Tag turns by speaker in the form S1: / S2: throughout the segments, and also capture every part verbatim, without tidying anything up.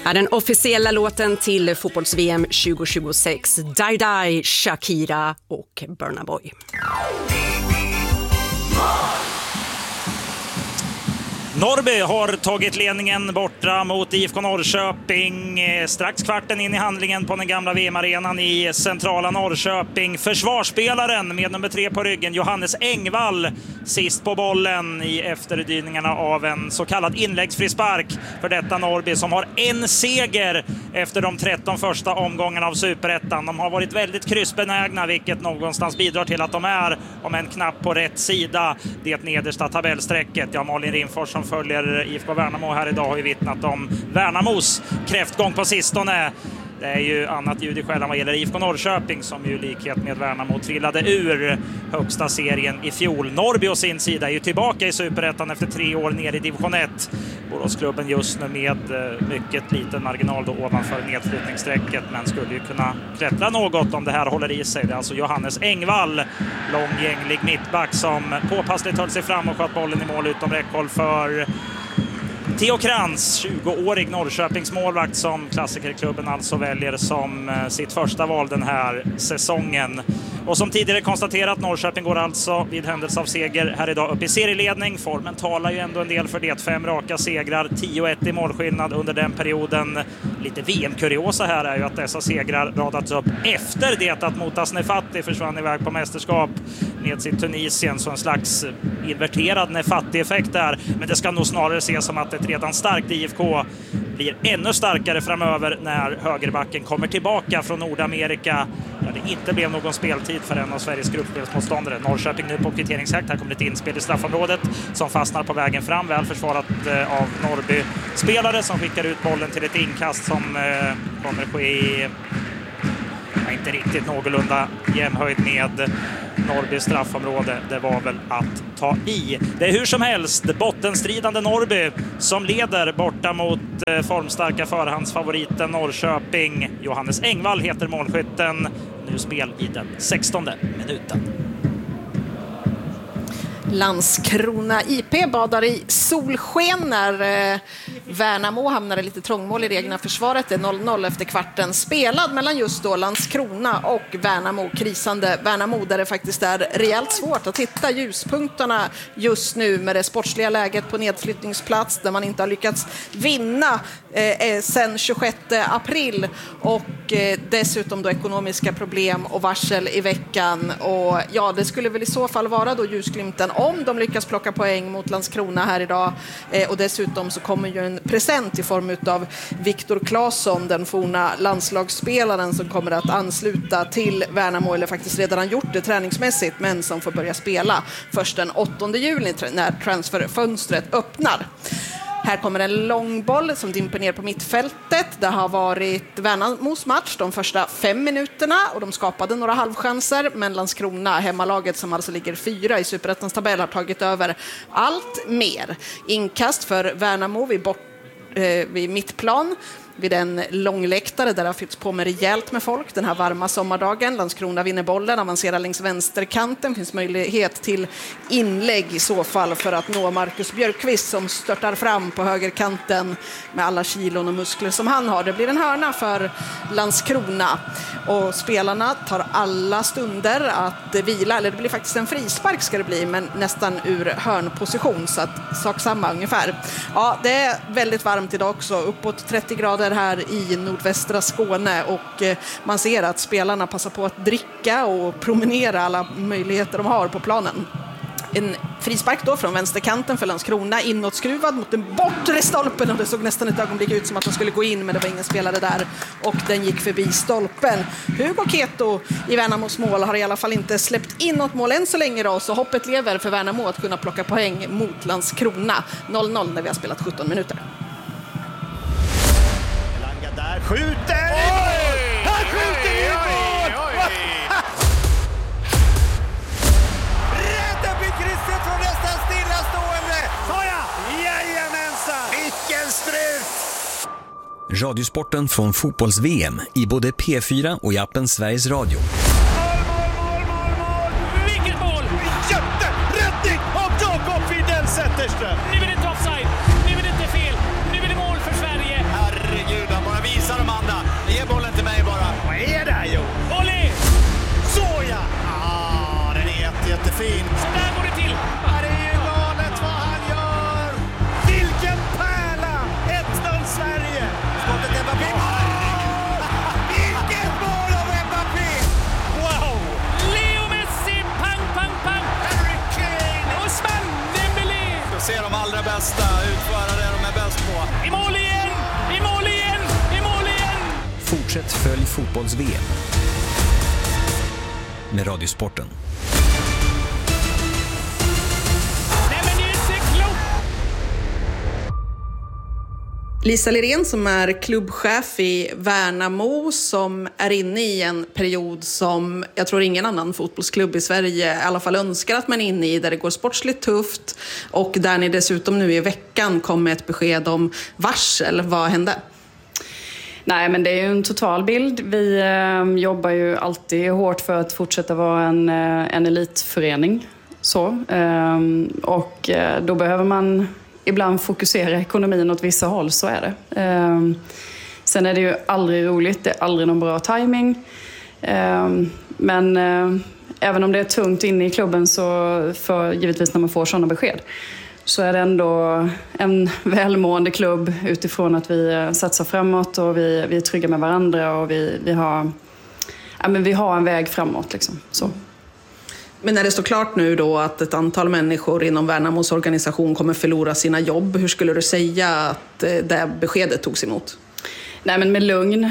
S1: är den officiella låten till fotbolls-V M tjugo tjugosex. Die Die, Shakira och Burna Boy.
S2: Norrby har tagit ledningen borta mot I F K Norrköping. Strax kvarten in i handlingen på den gamla V M-arenan i centrala Norrköping. Försvarsspelaren med nummer tre på ryggen, Johannes Engvall, sist på bollen i efterdyningarna av en så kallad inläggsfrispark för detta Norrby, som har en seger efter de tretton första omgångarna av Superettan. De har varit väldigt kryssbenägna, vilket någonstans bidrar till att de är, om en knapp på rätt sida, det nedersta tabellsträcket. Ja, Malin Rimfors som följer I F K Värnamo här idag har ju vittnat om Värnamos kräftgång på sistone. Det är ju annat ljud i skällan vad gäller I F K Norrköping, som ju i likhet med Värnamo trillade ur högsta serien i fjol. Norrby och sin sida är ju tillbaka i Superettan efter tre år ner i division ett. Boråsklubben just nu med mycket liten marginal då ovanför nedflyttningssträcket, men skulle ju kunna klättra något om det här håller i sig. Det är alltså Johannes Engvall, långgänglig mittback, som påpassligt höll sig fram och sköt bollen i mål utom räckhåll för Theo Krantz, tjugoårig Norrköpings målvakt, som klassikerklubben alltså väljer som sitt första val den här säsongen. Och som tidigare konstaterat, Norrköping går alltså vid händelse av seger här idag upp i serieledning. Formen talar ju ändå en del för det. Fem raka segrar, tio ett i målskillnad under den perioden. Lite V M-kuriosa här är ju att dessa segrar radats upp efter det att Motas Nefati försvann iväg på mästerskap med sitt Tunisien. Så en slags inverterad Nefati-effekt där. Men det ska nog snarare ses som att ett redan starkt I F K blir ännu starkare framöver när högerbacken kommer tillbaka från Nordamerika. Där det inte blev någon speltid för en av Sveriges gruppspelsmotståndare. Norrköping nu på kvitteringsjakt. Här kommer ett inspel i straffområdet som fastnar på vägen fram. Väl försvarat eh, av Norrby-spelare som skickar ut bollen till ett inkast som eh, kommer ske i ja, inte riktigt någorlunda jämnhöjd med Norrby straffområde. Det var väl att ta i. Det är hur som helst bottenstridande Norrby som leder borta mot eh, formstarka förhandsfavoriten Norrköping. Johannes Engvall heter målskytten. Nu spel i den sextonde minuten.
S3: Landskrona I P badar i solsken när eh, Värnamo hamnar i lite trångmål i det egna försvaret. Det är noll noll efter kvarten spelad mellan just då Landskrona och Värnamo. Krisande Värnamo, där det faktiskt är rejält svårt att hitta ljuspunkterna just nu med det sportsliga läget på nedflyttningsplats där man inte har lyckats vinna eh, sedan tjugosjätte april och eh, dessutom då ekonomiska problem och varsel i veckan. Och ja, det skulle väl i så fall vara då ljusglimten om de lyckas plocka poäng mot Landskrona här idag. Eh, och dessutom så kommer ju en present i form av Viktor Claesson, den forna landslagsspelaren som kommer att ansluta till Värnamo, eller faktiskt redan har gjort det träningsmässigt, men som får börja spela först den åttonde juli när transferfönstret öppnar. Här kommer en långboll som dimper ner på mittfältet. Det har varit Värnamos match de första fem minuterna och de skapade några halvchanser, men Landskrona, hemmalaget som alltså ligger fyra i Superettans tabell, har tagit över allt mer. Inkast för Värnamo vid, bort, eh, vid mittplan. Vid en långläktare där det har fyllts på med rejält med folk den här varma sommardagen. Landskrona vinner bollen, avancerar längs vänsterkanten. Finns möjlighet till inlägg i så fall för att nå Marcus Björkqvist som störtar fram på högerkanten med alla kilon och muskler som han har. Det blir en hörna för Landskrona och spelarna tar alla stunder att vila, eller det blir faktiskt en frispark ska det bli, men nästan ur hörnposition, så att sak samma ungefär. Ja, det är väldigt varmt idag också, uppåt trettio grader här i nordvästra Skåne, och man ser att spelarna passar på att dricka och promenera alla möjligheter de har på planen. En frispark då från vänsterkanten för Landskrona, inåtskruvad mot den bortre stolpen, och det såg nästan ett ögonblick ut som att den skulle gå in, men det var ingen spelare där och den gick förbi stolpen. Hugo Keto i Värnamos mål har i alla fall inte släppt in något mål än så länge då, så hoppet lever för Värnamo att kunna plocka poäng mot Landskrona. noll noll när vi har spelat sjutton minuter.
S4: Där skjuter i mål! Han skjuter i mål! Rädda blir krysset från nästan stillastående! Såja! Jajamensan! Vilken strut!
S5: Radiosporten från fotbolls-V M i både P fyra och i appen Sveriges Radio.
S4: Mål, mål, mål, mål, mål! Vilket mål! Jätteräddning av Jakob Widell Zetterström!
S6: Nu är det inte offside, nu är det inte fel, nu är det mål för Sverige!
S4: Herregud,
S5: Fortsätt följ fotbolls-V M med Radiosporten.
S3: Lisa Lirén som är klubbchef i Värnamo som är inne i en period som jag tror ingen annan fotbollsklubb i Sverige i alla fall önskar att man är inne i, där det går sportsligt tufft och där ni dessutom nu i veckan kom med ett besked om varsel. Vad hände?
S6: Nej, men det är ju en total bild. Vi eh, jobbar ju alltid hårt för att fortsätta vara en, eh, en elitförening. Så. Eh, och eh, då behöver man ibland fokusera ekonomin åt vissa håll, så är det. Eh, sen är det ju aldrig roligt, det är aldrig någon bra timing. Eh, men eh, även om det är tungt inne i klubben, så för givetvis när man får sådana besked, så är det ändå en välmående klubb utifrån att vi satsar framåt och vi, vi är trygga med varandra och vi, vi, har, ja, men vi har en väg framåt. Liksom. Så.
S3: Men när det står klart nu då att ett antal människor inom Värnamos organisation kommer förlora sina jobb, hur skulle du säga att det beskedet togs emot?
S6: Nej, men med lugn.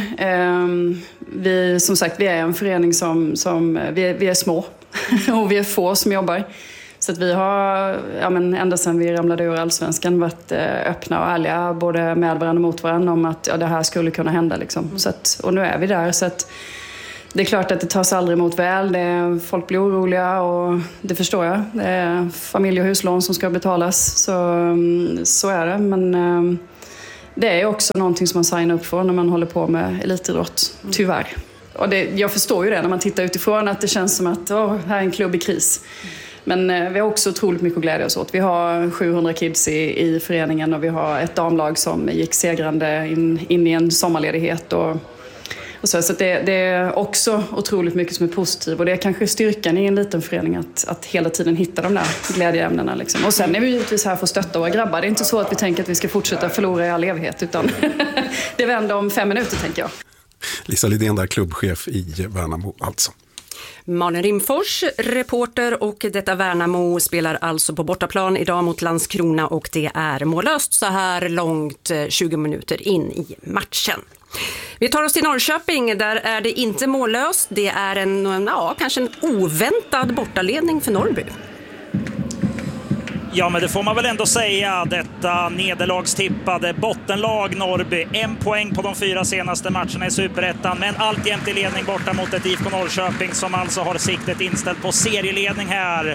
S6: Vi, som sagt, vi är en förening som, som vi, är, vi är små och vi är få som jobbar. Så att vi har, ja, men ända sedan vi ramlade ur Allsvenskan, varit öppna och ärliga både med varandra och mot varandra om att ja, det här skulle kunna hända. Liksom. Så att, och nu är vi där. Så att det är klart att det tas aldrig emot väl. Det är, folk blir oroliga och det förstår jag. Det är familj- och huslån som ska betalas. Så, så är det. Men det är också någonting som man signar upp för när man håller på med elitidrott, tyvärr. Och det, jag förstår ju det när man tittar utifrån, att det känns som att åh, här är en klubb i kris. Men vi har också otroligt mycket att glädja oss åt. Vi har sjuhundra kids i, i föreningen och vi har ett damlag som gick segrande in, in i en sommarledighet. Och, och så så det, det är också otroligt mycket som är positivt. Och det är kanske styrkan i en liten förening att, att hela tiden hitta de där glädjeämnena. Liksom. Och sen är vi givetvis här för att stötta våra grabbar. Det är inte så att vi tänker att vi ska fortsätta förlora i all evighet. Utan det vänder om fem minuter, tänker jag.
S7: Lisa Lidén där, klubbchef i Värnamo alltså.
S1: Malin Rimfors, reporter, och detta Värnamo spelar alltså på bortaplan idag mot Landskrona och det är mållöst så här långt tjugo minuter in i matchen. Vi tar oss till Norrköping, där är det inte mållöst. Det är en, ja, kanske en oväntad bortaledning för Norrby.
S2: Ja, men det får man väl ändå säga. Detta nederlagstippade bottenlag Norrby. En poäng på de fyra senaste matcherna i Superettan, men alltjämt i ledning borta mot ett I F K Norrköping som alltså har siktet inställt på serieledning här.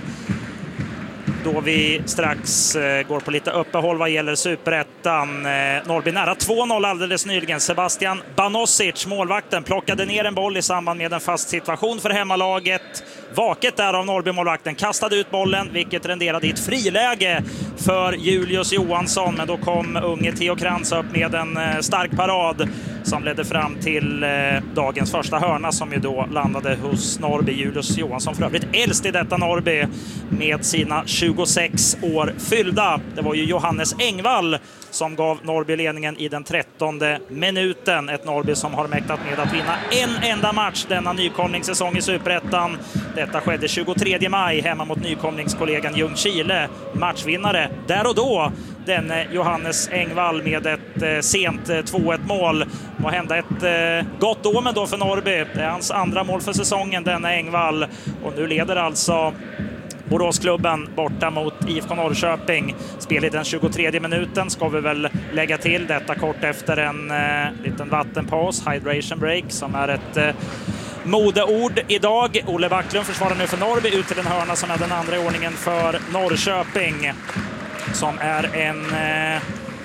S2: Då vi strax eh, går på lite uppehåll vad gäller Superettan. Eh, Norrby nära två noll alldeles nyligen. Sebastian Banosic, målvakten, plockade ner en boll i samband med en fast situation för hemmalaget. Vaket där av Norrby-målvakten, kastade ut bollen, vilket renderade i ett friläge för Julius Johansson. Men då kom unge Theo Krantz upp med en eh, stark parad som ledde fram till eh, dagens första hörna, som ju då landade hos Norrby. Julius Johansson för övrigt äldst i detta Norrby med sina tjugosex år fyllda. Det var ju Johannes Engvall som gav Norrby ledningen i den trettonde minuten. Ett Norrby som har mäktat med att vinna en enda match denna nykomlingssäsong i Superettan. Detta skedde tjugotredje maj hemma mot nykomlingskollegan Ljungskile. Matchvinnare där och då, den Johannes Engvall med ett eh, sent eh, två ett mål. Må hända ett eh, gott omen då för Norrby. Det är hans andra mål för säsongen, denna Engvall. Och nu leder alltså Boråsklubben borta mot I F K Norrköping. Spel i den tjugotredje minuten ska vi väl lägga till. Detta kort efter en eh, liten vattenpaus, hydration break, som är ett eh, modeord idag. Olle Backlund försvarar nu för Norrby ut till en hörna som är den andra i ordningen för Norrköping, som är en eh,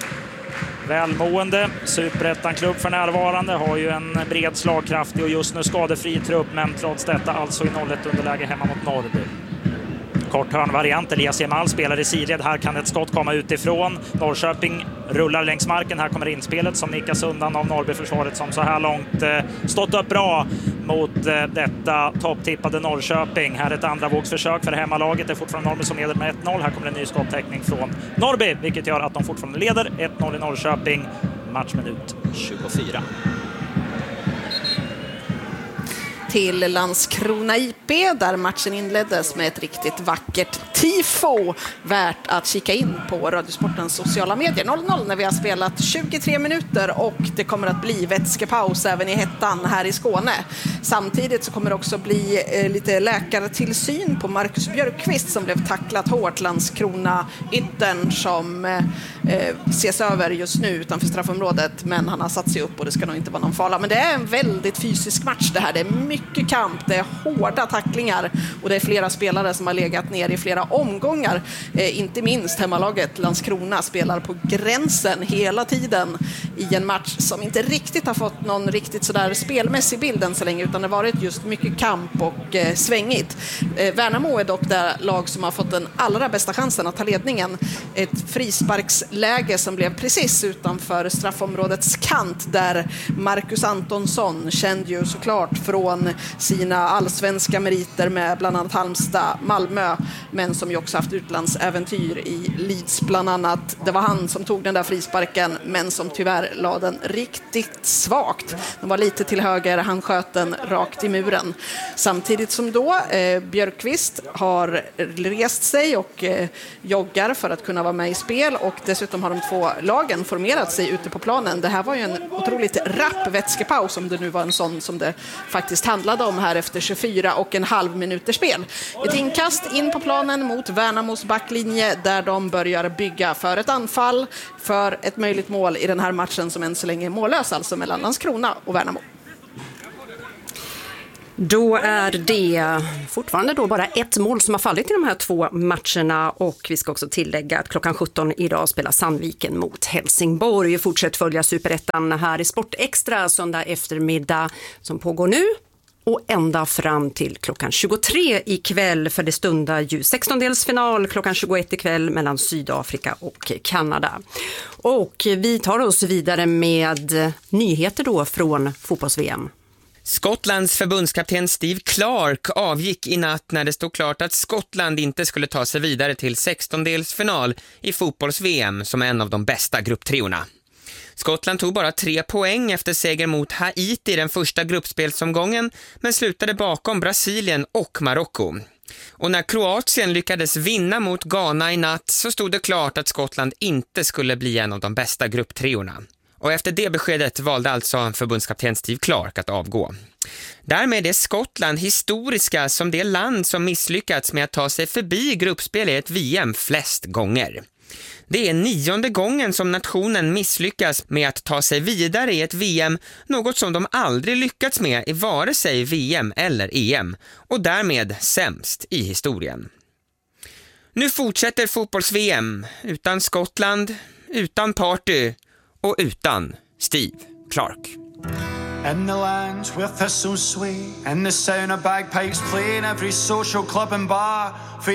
S2: välmående Superettan-klubb för närvarande. Har ju en bred, slagkraftig och just nu skadefri trupp, men trots detta alltså i noll ett underläge hemma mot Norrby. Kort hörnvariant, Elias Jemal spelar i sidled. Här kan ett skott komma utifrån. Norrköping rullar längs marken. Här kommer inspelet som nickas undan av Norrby-försvaret, som så här långt eh, stått upp bra mot eh, detta topptippade Norrköping. Här ett andra vågsförsök för hemmalaget. Det är fortfarande Norrby som leder med ett noll. Här kommer en ny skottäckning från Norrby, vilket gör att de fortfarande leder ett noll i Norrköping. Matchminut tjugofyra.
S3: till Landskrona I P där matchen inleddes med ett riktigt vackert tifo. Värt att kika in på Radiosportens sociala medier. noll noll när vi har spelat tjugotre minuter och det kommer att bli vätskepaus även i hettan här i Skåne. Samtidigt så kommer det också bli eh, lite läkartillsyn på Marcus Björkqvist som blev tacklat hårt. Landskrona yttern som eh, ses över just nu utanför straffområdet, men han har satt sig upp och det ska nog inte vara någon fara. Men det är en väldigt fysisk match det här. Det är mycket kamp, det är hårda tacklingar och det är flera spelare som har legat ner i flera omgångar. Eh, inte minst hemmalaget Landskrona spelar på gränsen hela tiden i en match som inte riktigt har fått någon riktigt sådär spelmässig bild än så länge, utan det har varit just mycket kamp och eh, svängigt. Eh, Värnamo är dock det lag som har fått den allra bästa chansen att ta ledningen. Ett frisparksläge som blev precis utanför straffområdets kant där Marcus Antonsson, känd ju såklart från sina allsvenska meriter med bland annat Halmstad, Malmö, men som ju också haft utlandsäventyr i Leeds bland annat. Det var han som tog den där frisparken, men som tyvärr la den riktigt svagt. Den var lite till höger, han sköt den rakt i muren. Samtidigt som då eh, Björkqvist har rest sig och eh, joggar för att kunna vara med i spel, och dessutom har de två lagen formerat sig ute på planen. Det här var ju en otroligt rapp vätskepaus, om det nu var en sån som det faktiskt handlade om här efter tjugofyra och en halv minuters spel. Ett inkast in på planen mot Värnamos backlinje där de börjar bygga för ett anfall för ett möjligt mål i den här matchen som än så länge är mållös, alltså mellan Landskrona och Värnamo.
S1: Då är det fortfarande då bara ett mål som har fallit i de här två matcherna, och vi ska också tillägga att klockan sjutton idag spelar Sandviken mot Helsingborg. Fortsätt följa Superettan här i Sport Extra söndag eftermiddag som pågår nu och ända fram till klockan tjugotre ikväll, för det stundar ju sextondelsfinal klockan tjugoett ikväll mellan Sydafrika och Kanada. Och vi tar oss vidare med nyheter då från fotbolls-V M.
S8: Skottlands förbundskapten Steve Clark avgick i natt när det stod klart att Skottland inte skulle ta sig vidare till sextondelsfinal i fotbolls-V M som en av de bästa grupptriorna. Skottland tog bara tre poäng efter seger mot Haiti i den första gruppspelsomgången, men slutade bakom Brasilien och Marocko. Och när Kroatien lyckades vinna mot Ghana i natt så stod det klart att Skottland inte skulle bli en av de bästa grupptriorna. Och efter det beskedet valde alltså förbundskapten Steve Clark att avgå. Därmed är Skottland historiska som det land som misslyckats med att ta sig förbi gruppspel i ett V M flest gånger. Det är nionde gången som nationen misslyckas med att ta sig vidare i ett V M, något som de aldrig lyckats med i vare sig V M eller E M, och därmed sämst i historien. Nu fortsätter fotbolls-V M utan Skottland, utan Party och utan Steve Clark.
S9: In the lands where thistles sway and the sound of bagpipes play in every social club and bar.